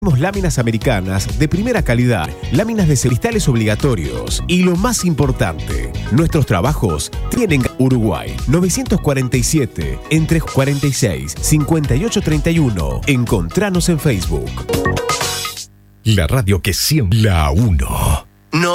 Tenemos láminas americanas de primera calidad, láminas de cristales obligatorios y lo más importante, nuestros trabajos tienen Uruguay 947 entre 46 58 31. Encontranos en Facebook. La radio que siempre la uno.